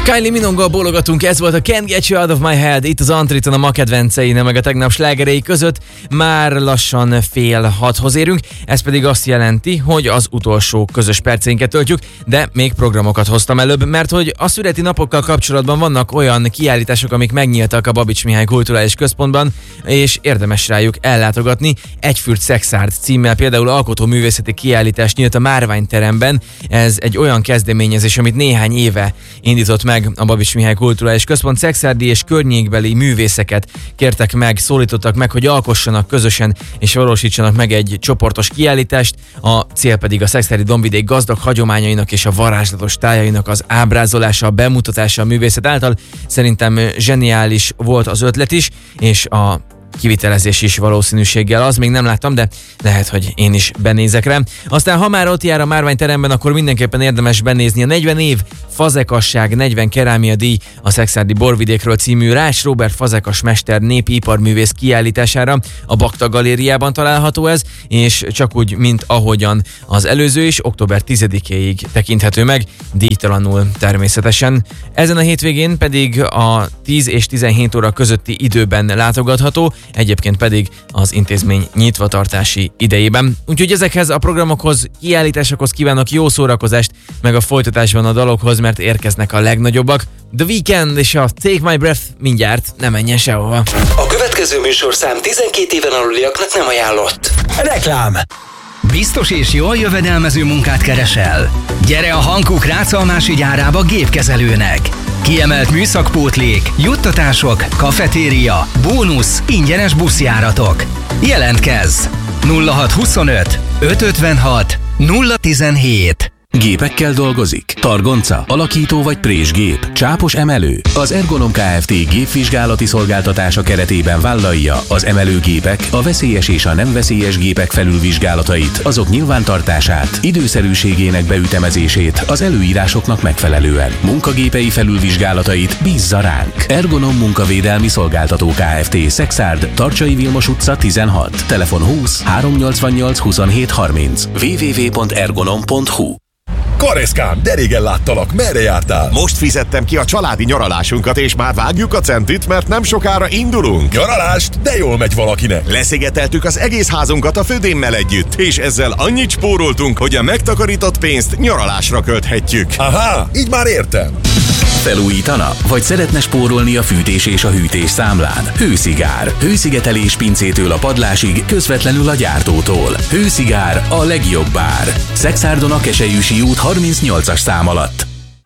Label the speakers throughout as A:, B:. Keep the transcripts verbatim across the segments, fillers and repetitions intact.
A: Kylie Minogue-gal bólogatunk, ez volt a Can't Get You Out of My Head, itt az Antriton a ma kedvenceine, meg a tegnap slágerei között. Már lassan fél hathoz érünk, ez pedig azt jelenti, hogy az utolsó közös percénket töltjük, de még programokat hoztam előbb, mert hogy a születi napokkal kapcsolatban vannak olyan kiállítások, amik megnyíltak a Babits Mihály Kulturális Központban, és érdemes rájuk ellátogatni. Egyfürt Szexárd címmel például alkotóművészeti kiállítás nyílt a Márványteremben. Ez egy olyan kezdeményezés, amit néhány éve indított meg a Babits Mihály Kulturális Központ. Szexárdi és környékbeli művészeket kértek meg, szólítottak meg, hogy alkossanak közösen és valósítsanak meg egy csoportos kiállítást. A cél pedig a szexárdi dombvidék gazdag hagyományainak és a varázslatos tájainak az ábrázolása, a bemutatása a művészet által. Szerintem zseniális volt az ötlet is, és a kivitelezés is valószínűséggel az, még nem láttam, de lehet, hogy én is benézek rá. Aztán ha már ott jár a Márványteremben, akkor mindenképpen érdemes benézni a negyven év fazekasság, negyven kerámia díj a Szexárdi Borvidékről című Rács Róbert fazekas mester népi iparművész kiállítására. A Bakta Galériában található ez, és csak úgy, mint ahogyan az előző is, október tizedikéig tekinthető meg, díjtalanul természetesen. Ezen a hétvégén pedig a tíz és tizenhét óra közötti időben látogatható, egyébként pedig az intézmény nyitvatartási idejében. Úgyhogy ezekhez a programokhoz, kiállításokhoz kívánok jó szórakozást, meg a folytatásban a dalokhoz, mert érkeznek a legnagyobbak. The Weeknd és a Take My Breath mindjárt, ne menjen sehova.
B: A következő műsorszám tizenkét éven aluliaknak nem ajánlott.
C: Reklám. Biztos és jól jövedelmező munkát keresel? Gyere a Hankook Rácalmási gyárába gépkezelőnek! Kiemelt műszakpótlék, juttatások, kafetéria, bónusz, ingyenes buszjáratok. Jelentkezz! nulla hat huszonöt ötszázötvenhat nulla tizenhét.
D: Gépekkel dolgozik? Targonca, alakító vagy présgép, csápos emelő? Az Ergonom Kft. Gépvizsgálati szolgáltatása keretében vállalja az emelőgépek, a veszélyes és a nem veszélyes gépek felülvizsgálatait, azok nyilvántartását, időszerűségének beütemezését az előírásoknak megfelelően. Munkagépei felülvizsgálatait bízza ránk. Ergonom Munkavédelmi Szolgáltató Kft. Szexárd, Tarcsai Vilmos utca tizenhat, telefon húsz háromszáznyolcvannyolc huszonhét harminc, double-u double-u double-u pont ergonom pont hu.
E: Kareszkám, de régen láttalak, merre jártál?
F: Most fizettem ki a családi nyaralásunkat, és már vágjuk a centit, mert nem sokára indulunk.
E: Nyaralást? De jól megy valakinek.
F: Leszigeteltük az egész házunkat a födémmel együtt, és ezzel annyit spóroltunk, hogy a megtakarított pénzt nyaralásra költhetjük.
E: Aha, így már értem.
D: Felújítana? Vagy szeretne spórolni a fűtés és a hűtés számlán? Hőszigár. Hőszigetelés pincétől a padlásig, közvetlenül a gyártótól. Hőszigár, a legjobb ár. Szexárdon a Keselyűsi út harmincnyolcas szám alatt.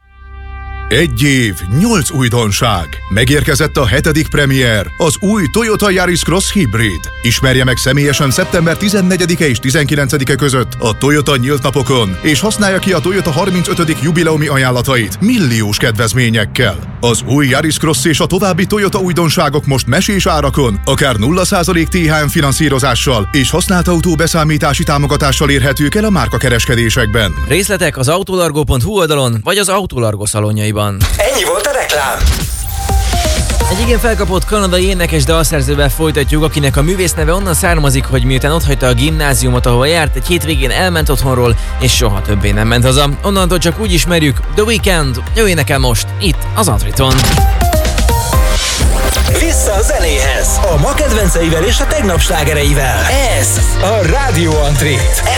E: Egy év, nyolc újdonság. Megérkezett a hetedik premier, az új Toyota Yaris Cross Hybrid. Ismerje meg személyesen szeptember tizennegyedike és tizenkilencedike között a Toyota nyílt napokon, és használja ki a Toyota harmincötödik jubileumi ajánlatait milliós kedvezményekkel. Az új Yaris Cross és a további Toyota újdonságok most mesés árakon, akár nulla százalék té há em finanszírozással és használt autó beszámítási támogatással érhetők el a márkakereskedésekben.
A: Részletek az autolargo pont hu oldalon, vagy az Autolargo szalonjaiban.
C: Ennyi volt a reklám.
A: Egy igen felkapott kanadai énekes dalszerzővel folytatjuk, akinek a művész neve onnan származik, hogy miután otthagyta a gimnáziumot, ahol járt, egy hétvégén elment otthonról, és soha többé nem ment haza. Onnantól csak úgy ismerjük, The Weeknd, ő énekel most, itt az Antriton.
C: Vissza a zenéhez, a ma kedvenceivel és a tegnap slágereivel. Ez a Rádió Antrit.